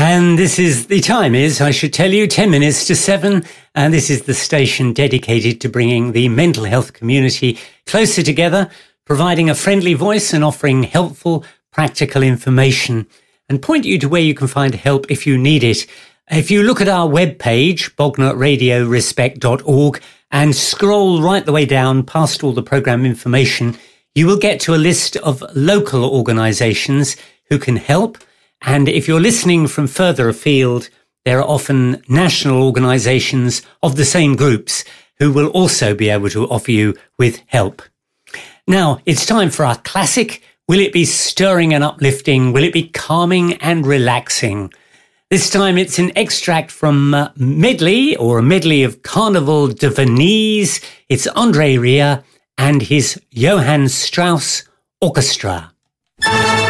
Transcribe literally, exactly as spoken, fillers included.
And this is, the time is, I should tell you, ten minutes to seven. And this is the station dedicated to bringing the mental health community closer together, providing a friendly voice and offering helpful, practical information, and point you to where you can find help if you need it. If you look at our webpage, bognor radio respect dot org, and scroll right the way down past all the programme information, you will get to a list of local organisations who can help. And if you're listening from further afield, there are often national organisations of the same groups who will also be able to offer you with help. Now, it's time for our classic. Will it be stirring and uplifting? Will it be calming and relaxing? This time it's an extract from uh, Medley, or a medley of Carnaval de Venise. It's André Rieu and his Johann Strauss Orchestra.